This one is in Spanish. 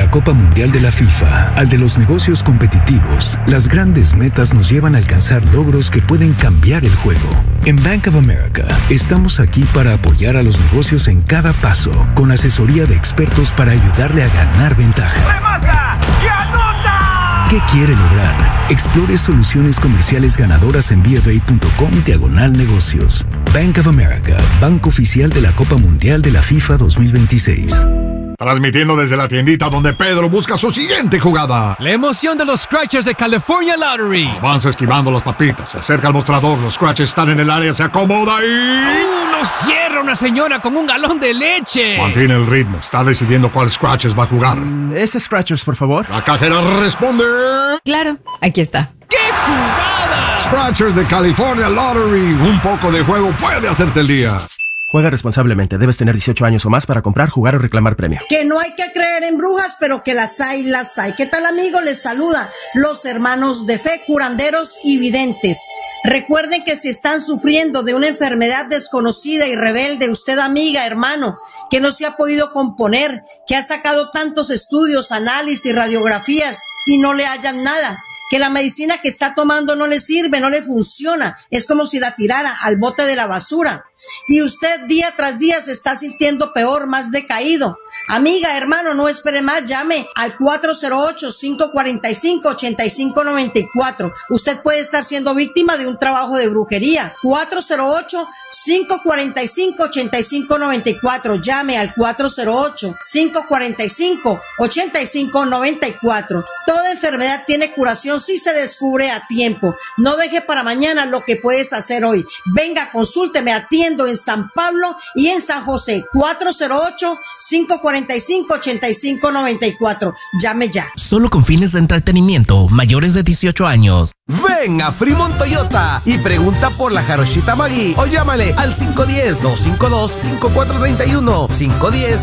la Copa Mundial de la FIFA al de los negocios competitivos, las grandes metas nos llevan a alcanzar logros que pueden cambiar el juego. En Bank of America, estamos aquí para apoyar a los negocios en cada paso, con asesoría de expertos para ayudarle a ganar ventaja. ¡Remata y anota! ¿Qué quiere lograr? Explore soluciones comerciales ganadoras en bfa.com/negocios. Bank of America, banco oficial de la Copa Mundial de la FIFA 2026. Transmitiendo desde la tiendita donde Pedro busca su siguiente jugada. La emoción de los Scratchers de California Lottery. Avanza esquivando las papitas, se acerca al mostrador, los Scratchers están en el área, se acomoda y... ¡Lo cierra una señora con un galón de leche! Mantiene el ritmo, está decidiendo cuál Scratchers va a jugar. Ese Scratchers, por favor. La cajera responde... Claro, aquí está. ¡Qué jugada! Scratchers de California Lottery. Un poco de juego puede hacerte el día. Juega responsablemente. Debes tener 18 años o más para comprar, jugar o reclamar premio. Que no hay que creer en brujas, pero que las hay, las hay. ¿Qué tal, amigos? Les saluda los hermanos de fe, curanderos y videntes. Recuerden que si están sufriendo de una enfermedad desconocida y rebelde, usted, amiga, hermano, que no se ha podido componer, que ha sacado tantos estudios, análisis, radiografías y no le hallan nada, que la medicina que está tomando no le sirve, no le funciona, es como si la tirara al bote de la basura. Y usted día tras día se está sintiendo peor, más decaído. Amiga, hermano, no espere más, llame al 408-545-8594. Usted puede estar siendo víctima de un trabajo de brujería. 408-545-8594. Llame al 408-545-8594. Toda enfermedad tiene curación si se descubre a tiempo. No deje para mañana lo que puedes hacer hoy. Venga, consúlteme, atiendo en San Pablo y en San José. 408-545-8594. Llame ya. Solo con fines de entretenimiento, mayores de 18 años. Ven a Fremont Toyota y pregunta por la Jarochita Maggi o llámale al 510-252-5431. 510